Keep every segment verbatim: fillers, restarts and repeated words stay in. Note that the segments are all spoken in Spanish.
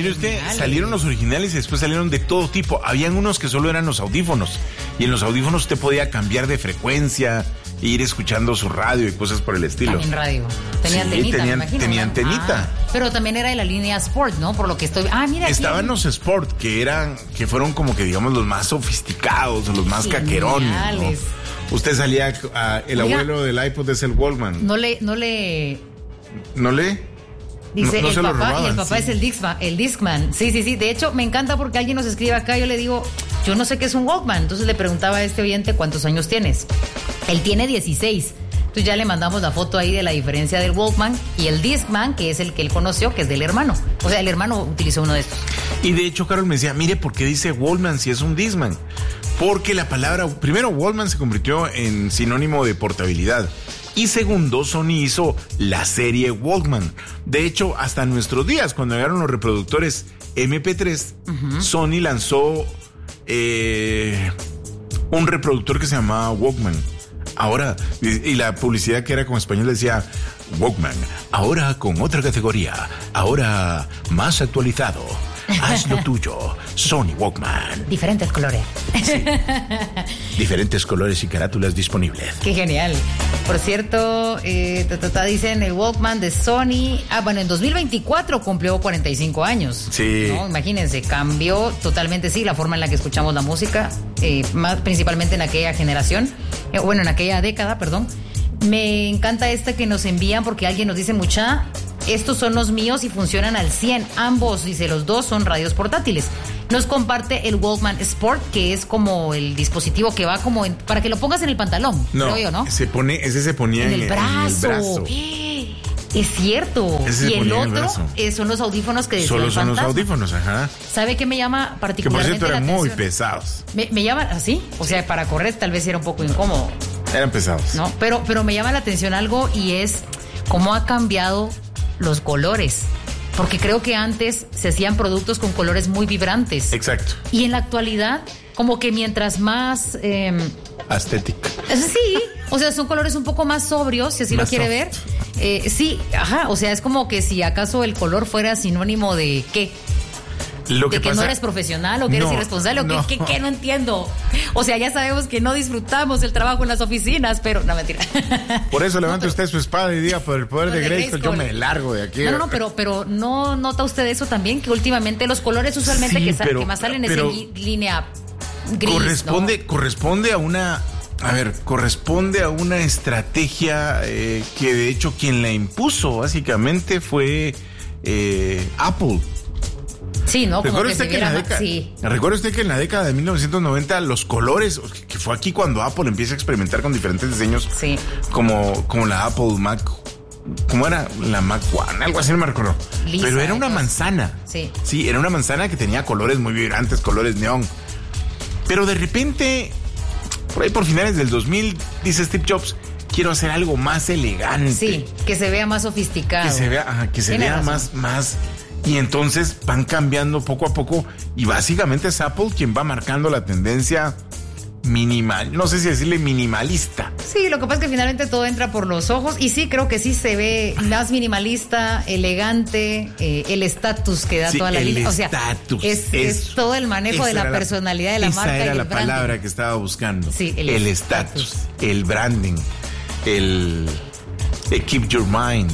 mire usted, salieron los originales y después salieron de todo tipo. Habían unos que solo eran los audífonos. Y en los audífonos usted podía cambiar de frecuencia, e ir escuchando su radio y cosas por el estilo. También radio. Tenía sí, antenita, tenían, me imagino. tenía antenita. Ah, pero también era de la línea Sport, ¿no? Por lo que estoy... Ah, mira. Estaban aquí. los Sport, que eran, que fueron como que digamos los más sofisticados, los más Geniales. caquerones, ¿no? Usted salía, uh, el Oiga, abuelo del iPod es el Walkman. No le, no le... ¿No le? Dice, no, no el se papá lo robaban, y el papá sí. es el Discman, el Discman. Sí, sí, sí. De hecho, me encanta porque alguien nos escribe acá. Yo le digo, yo no sé qué es un Walkman. Entonces le preguntaba a este oyente cuántos años tienes. Él tiene dieciséis. Entonces ya le mandamos la foto ahí de la diferencia del Walkman y el Discman, que es el que él conoció, que es del hermano. O sea, el hermano utilizó uno de estos. Y de hecho, Carol me decía, mire, ¿por qué dice Walkman si es un Discman? Porque la palabra, primero, Walkman se convirtió en sinónimo de portabilidad. Y segundo, Sony hizo la serie Walkman. De hecho, hasta nuestros días, cuando llegaron los reproductores eme pe tres, uh-huh. Sony lanzó eh, un reproductor que se llamaba Walkman. Ahora, y, y la publicidad que era con español decía Walkman, ahora con otra categoría, ahora más actualizado. Haz lo tuyo, Sony Walkman. Diferentes colores. Sí. Diferentes colores y carátulas disponibles. Qué genial. Por cierto, eh, tata, dicen el Walkman de Sony. Ah, bueno, en dos mil veinticuatro cumplió cuarenta y cinco años. Sí. ¿No? Imagínense, cambió totalmente, sí, la forma en la que escuchamos la música, eh, más principalmente en aquella generación, eh, bueno, en aquella década, perdón. Me encanta esta que nos envían porque alguien nos dice, mucha, estos son los míos y funcionan al cien. Ambos, dice, los dos son radios portátiles. Nos comparte el Walkman Sport, que es como el dispositivo que va como en, para que lo pongas en el pantalón, no, creo yo, ¿no? Se pone, ese se ponía en, en el brazo. En el brazo. Es cierto. Ese y el otro el son los audífonos que decía Solo el son fantasma. los audífonos, ajá. ¿Sabe qué me llama particularmente que por cierto eran la muy atención? pesados. Me, me llama así, o sea, para correr tal vez era un poco incómodo. Eran pesados. No, pero, pero me llama la atención algo y es cómo ha cambiado los colores. Porque creo que antes se hacían productos con colores muy vibrantes. Exacto. Y en la actualidad, como que mientras más... Eh, Estética. Sí, o sea, son colores un poco más sobrios, si así más lo quiere ver. Eh, sí, ajá, o sea, es como que si acaso el color fuera sinónimo de ¿qué? Lo que ¿De que pasa... no eres profesional o que no, eres irresponsable o no. que, que, que no entiendo? O sea, ya sabemos que no disfrutamos el trabajo en las oficinas, pero no, mentira. Por eso levante no, usted su espada y diga, por el poder de, de Grayskull, yo me largo de aquí. No, no, no, pero, pero ¿no nota usted eso también? Que últimamente los colores usualmente sí, que, sal, pero, que más salen pero, es en línea gris, corresponde, ¿no? corresponde a una... A ver, corresponde a una estrategia eh, que de hecho quien la impuso básicamente fue eh, Apple. Sí, ¿no? Recuerda Como usted que, que, que en la década, sí. recuerda usted que en la década de mil novecientos noventa los colores, que fue aquí cuando Apple empieza a experimentar con diferentes diseños, sí. como, como la Apple Mac, ¿cómo era? La Mac One, algo así, no me recuerdo. Lisa, pero era una entonces, manzana. Sí. Sí, era una manzana que tenía colores muy vibrantes, colores neón. Pero de repente... Por ahí por finales del dos mil, dice Steve Jobs, quiero hacer algo más elegante. Sí, que se vea más sofisticado. Que se vea, ajá, que se vea más, más. Y entonces van cambiando poco a poco. Y básicamente es Apple quien va marcando la tendencia minimal. No sé si decirle minimalista. Sí, lo que pasa es que finalmente todo entra por los ojos. Y sí, creo que sí se ve más minimalista, elegante, eh, el estatus que da sí, toda la línea. O sea, es, es todo el manejo de la personalidad de la esa marca. Esa era y la el palabra branding. que estaba buscando. Sí, el estatus, el branding, el, el keep your mind.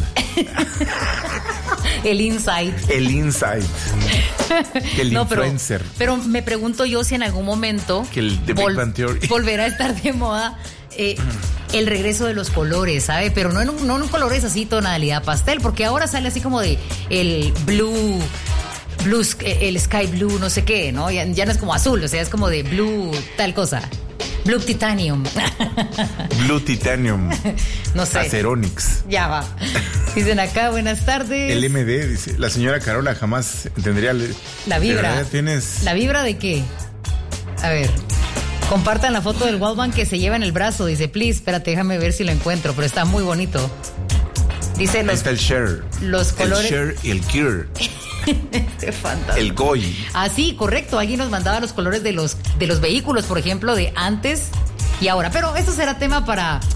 El insight. El insight. El no, influencer. Pero, pero me pregunto yo si en algún momento que el de vol- Big Bang Theory volverá a estar de moda eh, el regreso de los colores, ¿sabe? Pero no en, un, no en un colores así, tonalidad pastel, porque ahora sale así como de el blue, blue el sky blue, no sé qué, ¿no? Ya, ya no es como azul, o sea, es como de blue tal cosa. Blue Titanium. Blue Titanium. No sé. Aceronyx. Ya va. Dicen acá, buenas tardes. El M D, dice. La señora Carola jamás entendería. Le, la vibra. Tienes... ¿La vibra de qué? A ver. Compartan la foto del Walkman que se lleva en el brazo. Dice, please, espérate, déjame ver si lo encuentro. Pero está muy bonito. Dice los... Ahí está el share. Los colores... El share y el cure. Qué fantástico. El Goy. Ah, sí, correcto. Alguien nos mandaba los colores de los, de los vehículos, por ejemplo, de antes y ahora. Pero eso será tema para,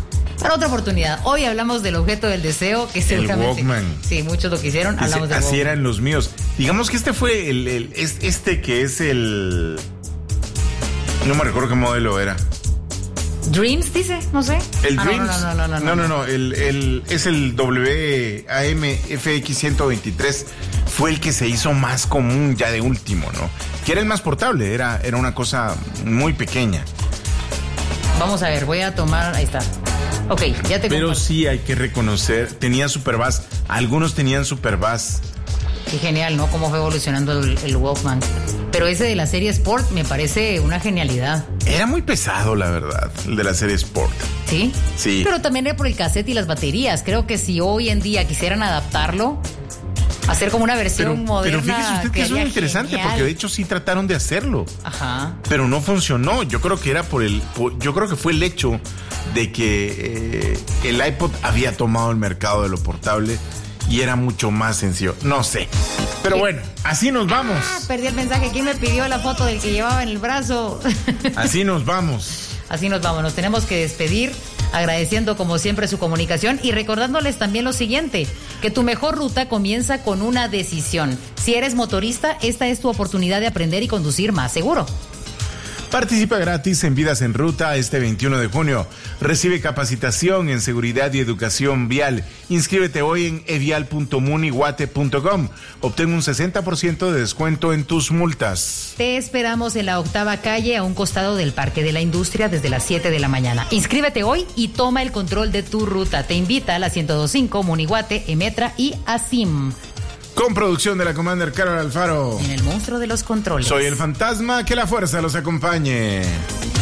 Para otra oportunidad. Hoy hablamos del objeto del deseo, que seguramente... El Walkman. Sí, muchos lo quisieron. Dice, hablamos del así Walkman. eran los míos. Digamos que este fue el, el es- este que es el... No me recuerdo qué modelo era. Dreams, dice, no sé. El Ah, Dreams. No, no, no, no, no. no, no, no, el, el, es el W A M F X ciento veintitrés. Fue el que se hizo más común ya de último, ¿no? Que era el más portable, era, era una cosa muy pequeña. Vamos a ver, voy a tomar... Ahí está. Ok, ya te Pero comparto. sí hay que reconocer, tenía Superbass, algunos tenían Superbass. Qué genial, ¿no? Cómo fue evolucionando el, el Walkman. Pero ese de la serie Sport me parece una genialidad. Era muy pesado, la verdad, el de la serie Sport. ¿Sí? Sí. Pero también era por el cassette y las baterías. Creo que si hoy en día quisieran adaptarlo, hacer como una versión Pero, moderna... pero fíjese usted que eso es quedaría interesante, genial. porque de hecho sí trataron de hacerlo. Ajá. Pero no funcionó. Yo creo que era por el. por- yo creo que fue el hecho de que eh, el iPod había tomado el mercado de lo portable y era mucho más sencillo. No sé. Pero ¿Qué? bueno, así nos vamos. Ah, perdí el mensaje. ¿Quién me pidió la foto del que llevaba en el brazo? Así nos vamos. Así nos vamos. Nos tenemos que despedir. Agradeciendo como siempre su comunicación y recordándoles también lo siguiente, que tu mejor ruta comienza con una decisión. Si eres motorista, esta es tu oportunidad de aprender y conducir más seguro. Participa gratis en Vidas en Ruta este veintiuno de junio. Recibe capacitación en seguridad y educación vial. Inscríbete hoy en evial punto munihuate punto com. Obtén un sesenta por ciento de descuento en tus multas. Te esperamos en la octava calle a un costado del Parque de la Industria desde las siete de la mañana. Inscríbete hoy y toma el control de tu ruta. Te invita a la ciento dos punto cinco, Munihuate, Emetra y ASIM. Con producción de la Commander Carol Alfaro. En el monstruo de los controles. Soy el fantasma, que la fuerza los acompañe.